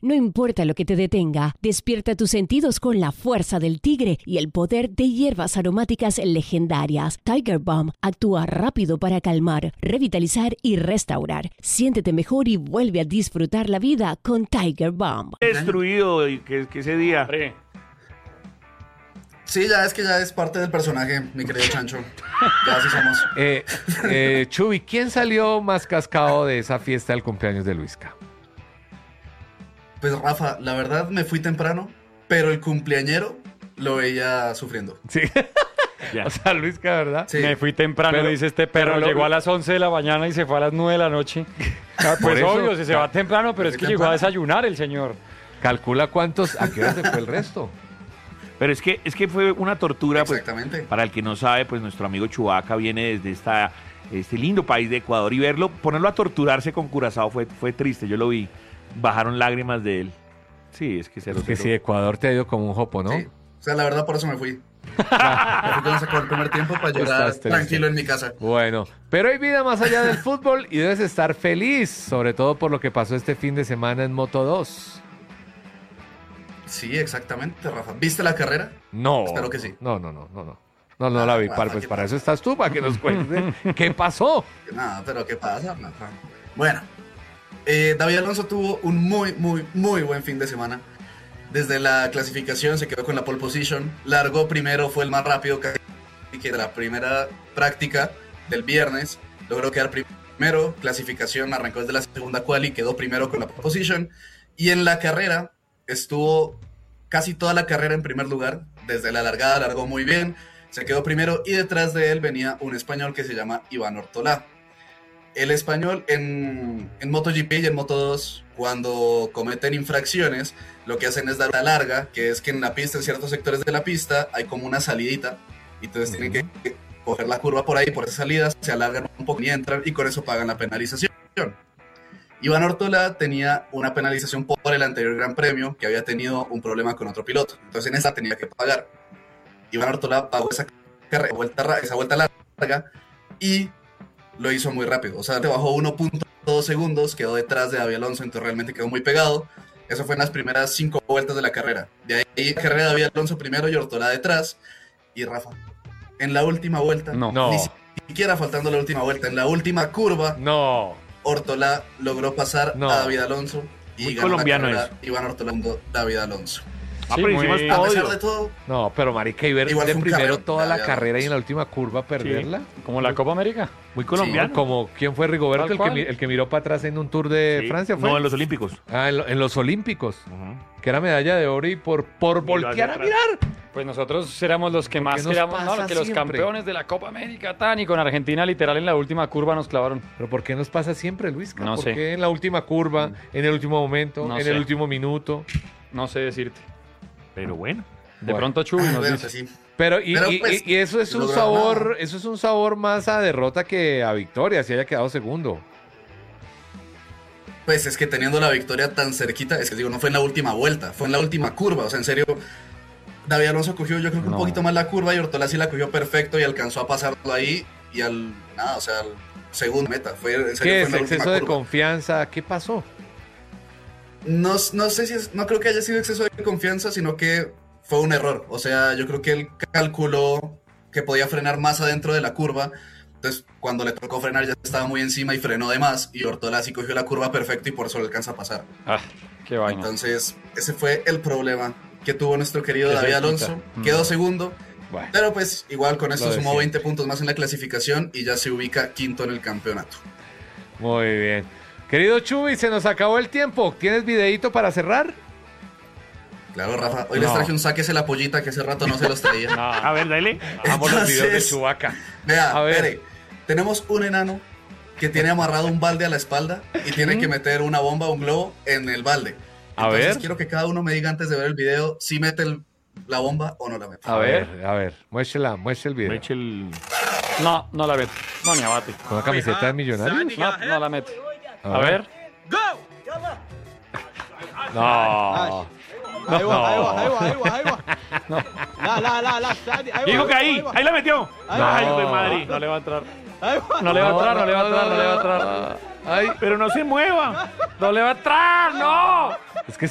No importa lo que te detenga, despierta tus sentidos con la fuerza del tigre y el poder de hierbas aromáticas legendarias. Tiger Balm actúa rápido para calmar, revitalizar y restaurar. Siéntete mejor y vuelve a disfrutar la vida con Tiger Balm. Destruido que ese día. Sí, ya es parte del personaje, mi querido Chancho. Ya así somos. Chuy, ¿quién salió más cascado de esa fiesta del cumpleaños de Luisca? Pues Rafa, la verdad me fui temprano, pero el cumpleañero lo veía sufriendo. Sí. O sea, Luisca, ¿verdad? Sí. Me fui temprano, dice este perro. Llegó a las 11 de la mañana y se fue a las 9 de la noche. Pues eso, obvio, si se va temprano, pero es que llegó a desayunar el señor. Calcula ¿a qué hora se fue el resto? Pero es que fue una tortura. Pues, Exactamente. para el que no sabe, pues nuestro amigo Chubaca viene desde este lindo país de Ecuador y ponerlo a torturarse con Curazao fue triste. Yo lo vi. Bajaron lágrimas de él. Sí, es que si Ecuador te ha ido como un jopo, ¿no? Sí. O sea, la verdad por eso me fui. Me fui cuando se acabó el primer tiempo para llegar tranquilo en mi casa. Bueno, pero hay vida más allá del fútbol y debes estar feliz, sobre todo por lo que pasó este fin de semana en Moto 2. Sí, exactamente, Rafa. ¿Viste la carrera? No. Espero que sí. No la vi. Rafa, Pues para eso estás tú, para que nos cuentes qué pasó. No, pero ¿qué pasa, Rafa? Bueno, David Alonso tuvo un muy buen fin de semana. Desde la clasificación se quedó con la pole position. Largó primero, fue el más rápido que de la primera práctica del viernes. Logró quedar primero. Clasificación arrancó desde la segunda quali, quedó primero con la pole position. Y en la carrera estuvo casi toda la carrera en primer lugar. Desde la largada largó muy bien. Se quedó primero y detrás de él venía un español que se llama Iván Ortolá. El español en MotoGP y en Moto2, cuando cometen infracciones, lo que hacen es dar la larga, que es que en la pista, en ciertos sectores de la pista, hay como una salidita, y entonces tienen que coger la curva por ahí, por esa salida, se alargan un poco y entran, y con eso pagan la penalización. Iván Ortolá tenía una penalización por el anterior Gran Premio, que había tenido un problema con otro piloto, entonces en esa tenía que pagar. Iván Ortolá pagó esa vuelta larga, y lo hizo muy rápido, o sea, te bajó 1.2 segundos, quedó detrás de David Alonso, entonces realmente quedó muy pegado. Eso fue en las primeras 5 vueltas de la carrera. De ahí carrera de David Alonso primero y Ortolá detrás. Y Rafa, en la última vuelta, ni siquiera faltando la última vuelta, en la última curva, Ortolá logró pasar a David Alonso y muy ganó colombiano la carrera. Iván Ortolá, David Alonso. Sí, pero hicimos a pesar de todo. No, pero marica, y ver igual de fue un primero carrero, toda la ya, carrera y en la última curva perderla. Sí, como la Copa América. Muy colombiano. Sí, como ¿quién fue Rigoberto el que miró para atrás en un Tour de Francia? ¿Fue? No, en los Olímpicos. Ah, en los Olímpicos. Que era medalla de oro y por voltear a mirar. Pues nosotros éramos los que más queríamos, ¿no? Que los campeones de la Copa América, y con Argentina literal en la última curva nos clavaron. ¿Pero por qué nos pasa siempre, Luis? No sé. ¿Por qué en la última curva, en el último momento, el último minuto? No sé decirte. Pero bueno. De pronto Chuy nos dice. Sí. Pero pues, eso es un sabor, eso es un sabor más a derrota que a victoria, si haya quedado segundo. Pues es que teniendo la victoria tan cerquita, es que digo, no fue en la última vuelta, fue en la última curva, o sea, en serio, David Alonso cogió yo creo que un poquito más la curva y Ortolá sí la cogió perfecto y alcanzó a pasarlo ahí y al segundo meta. ¿Qué es exceso de confianza? ¿Qué pasó? No sé si no creo que haya sido exceso de confianza, sino que fue un error. O sea, yo creo que él calculó que podía frenar más adentro de la curva. Entonces, cuando le tocó frenar ya estaba muy encima y frenó de más. Y Ortolá sí cogió la curva perfecto y por eso le alcanza a pasar. Qué vaina. Entonces, ese fue el problema que tuvo nuestro querido David Alonso. Quedó segundo. Bueno, pero pues igual con esto sumó 20 puntos más en la clasificación y ya se ubica quinto en el campeonato. Muy bien. Querido Chuy, se nos acabó el tiempo. ¿Tienes videíto para cerrar? Claro, Rafa. Hoy les traje un sáquese la pollita que hace rato no se los traía. A ver, dale. Vamos los videos de Chubaca. Vea, a ver. Tenemos un enano que tiene amarrado un balde a la espalda y tiene que meter una bomba o un globo en el balde. Entonces, quiero que cada uno me diga antes de ver el video si mete la bomba o no la mete. A ver. Muestre el video. No la mete. No, ni abate. ¿Con la camiseta de Millonarios? No la mete. A ver. No. Ahí va. Dijo que ahí la metió. Ay, de Madrid. No le va a entrar. No le va a entrar. Ay, pero no se mueva. No le va a entrar, no. Es que